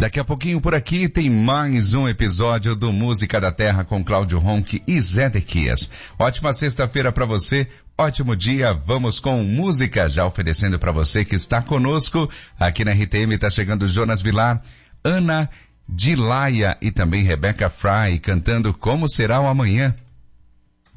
Daqui a pouquinho por aqui tem mais um episódio do Música da Terra com Cláudio Ronck e Zé Dequias. Ótima sexta-feira para você, ótimo dia, vamos com música, já oferecendo para você que está conosco. Aqui na RTM está chegando Jonas Vilar, Ana Dilaia e também Rebeca Fry cantando Como Será o Amanhã.